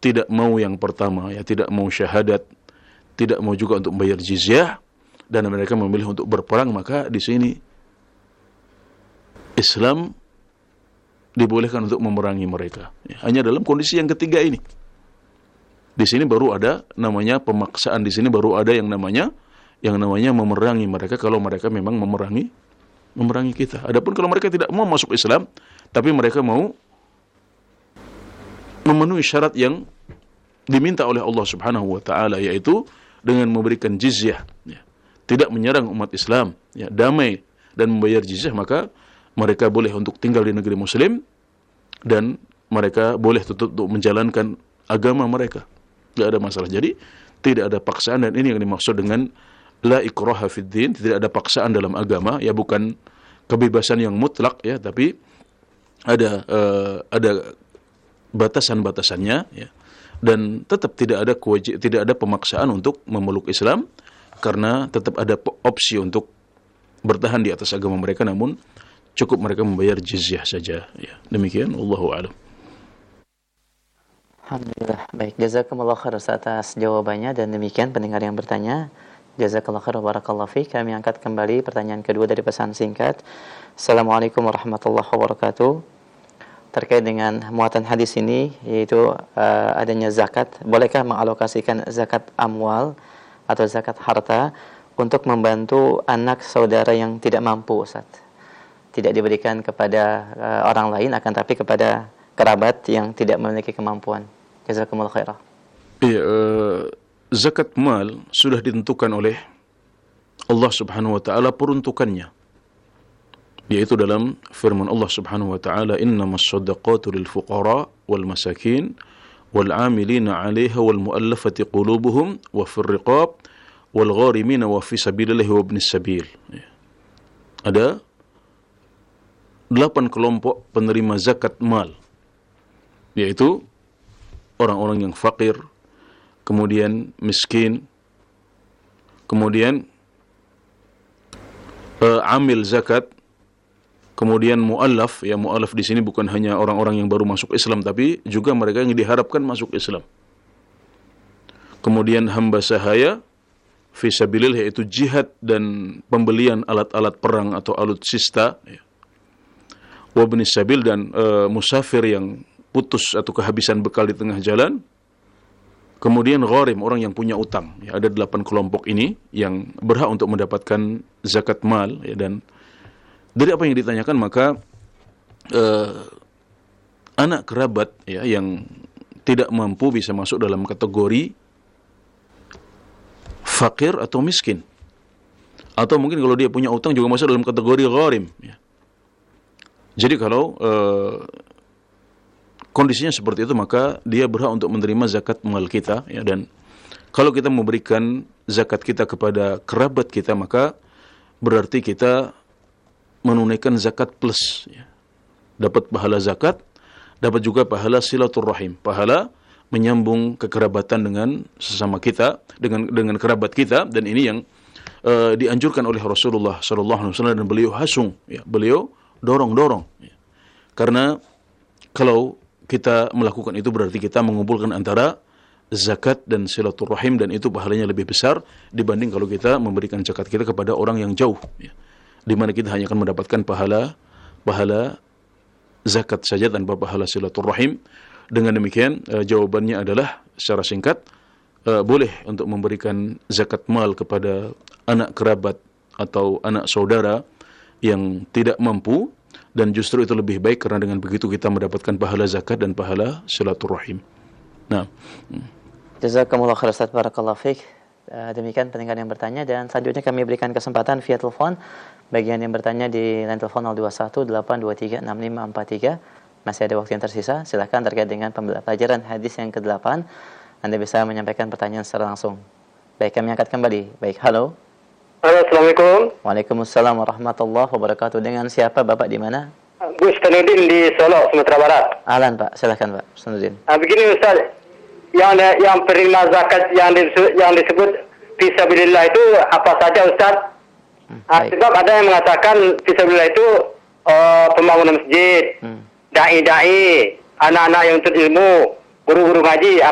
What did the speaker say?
tidak mau yang pertama, ya, tidak mau syahadat, tidak mau juga untuk membayar jizyah, dan mereka memilih untuk berperang, maka di sini Islam dibolehkan untuk memerangi mereka. Ya, hanya dalam kondisi yang ketiga ini. Di sini baru ada namanya pemaksaan, di sini baru ada yang namanya memerangi mereka kalau mereka memang memerangi kita. Adapun kalau mereka tidak mau masuk Islam, tapi mereka mau memenuhi syarat yang diminta oleh Allah Subhanahu wa taala, yaitu dengan memberikan jizyah, ya, tidak menyerang umat Islam, ya, damai dan membayar jizyah, maka mereka boleh untuk tinggal di negeri muslim dan mereka boleh tetap untuk menjalankan agama mereka. Tidak ada masalah. Jadi tidak ada paksaan, dan ini yang dimaksud dengan la ikraha fid din, tidak ada paksaan dalam agama, ya, bukan kebebasan yang mutlak, ya, tapi ada batasan-batasannya, ya. Dan tetap tidak ada pemaksaan untuk memeluk Islam, karena tetap ada opsi untuk bertahan di atas agama mereka, namun cukup mereka membayar jizyah saja, ya. Demikian, wallahu a'lam. Alhamdulillah. Baik, jazakumullah khair atas jawabannya, dan demikian pendengar yang bertanya. Jazakallah khair wa barakallahu fiik. Kami angkat kembali pertanyaan kedua dari pesan singkat. Assalamualaikum warahmatullahi wabarakatuh. Terkait dengan muatan hadis ini, yaitu adanya zakat, bolehkah mengalokasikan zakat amwal atau zakat harta untuk membantu anak saudara yang tidak mampu, Ustaz? Tidak diberikan kepada orang lain, akan tapi kepada kerabat yang tidak memiliki kemampuan. Jazakumullah khairah. Iya, zakat mal sudah ditentukan oleh Allah Subhanahu wa taala peruntukannya, yaitu dalam firman Allah Subhanahu wa taala, innamas shadaqatu lil fuqara wal masakin wal 'amilina 'alaiha wal mu'allafati qulubuhum wa fir riqab wal gharimina wa fi sabilillahi wa ibnis sabil. Ada 8 kelompok penerima zakat mal, yaitu orang-orang yang fakir, kemudian miskin, kemudian amil zakat, kemudian mu'allaf. Ya, mu'allaf di sini bukan hanya orang-orang yang baru masuk Islam, tapi juga mereka yang diharapkan masuk Islam. Kemudian hamba sahaya fi sabilillah, yaitu jihad dan pembelian alat-alat perang atau alutsista, ya. Wa ibnis sabil, dan musafir yang putus atau kehabisan bekal di tengah jalan. Kemudian gharim, orang yang punya utang, ya. Ada 8 kelompok ini yang berhak untuk mendapatkan zakat mal, ya. Dan dari apa yang ditanyakan, maka anak kerabat, ya, yang tidak mampu bisa masuk dalam kategori fakir atau miskin, atau mungkin kalau dia punya utang juga masuk dalam kategori gharim, ya. Jadi kalau kondisinya seperti itu, maka dia berhak untuk menerima zakat mal kita, ya. Dan kalau kita memberikan zakat kita kepada kerabat kita, maka berarti kita menunaikan zakat plus, ya. Dapat pahala zakat, dapat juga pahala silaturrahim, pahala menyambung kekerabatan dengan sesama kita, dengan kerabat kita. Dan ini yang dianjurkan oleh Rasulullah sallallahu alaihi wasallam, dan beliau hasung, ya, beliau dorong, ya. Karena kalau kita melakukan itu berarti kita mengumpulkan antara zakat dan silaturahim, dan itu pahalanya lebih besar dibanding kalau kita memberikan zakat kita kepada orang yang jauh, ya, di mana kita hanya akan mendapatkan pahala zakat saja tanpa pahala silaturahim. Dengan demikian, jawabannya adalah secara singkat, boleh untuk memberikan zakat mal kepada anak kerabat atau anak saudara yang tidak mampu, dan justru itu lebih baik karena dengan begitu kita mendapatkan pahala zakat dan pahala silaturahim. Nah, Jazakumullah khair Ustaz, barakallahu fiik. Demikian pendengar yang bertanya, dan selanjutnya kami berikan kesempatan via telepon bagi yang bertanya di line telepon 0218236543. Masih ada waktu yang tersisa. Silakan terkait dengan pembelajaran hadis yang ke-8. Anda bisa menyampaikan pertanyaan secara langsung. Baik, kami angkat kembali. Baik, halo. Halo, Assalamualaikum. Waalaikumsalam warahmatullahi wabarakatuh. Dengan siapa Bapak, di mana? Gus Tanudin di Solo, Sumatera Barat. Ahlan Pak, silakan Pak Tanudin. Begini Ustaz, yang penerima zakat yang disebut fisabilillah itu apa saja Ustaz? Sebab ada yang mengatakan fisabilillah itu pembangunan masjid, dai-dai, anak-anak yang untuk ilmu, guru-guru ngaji.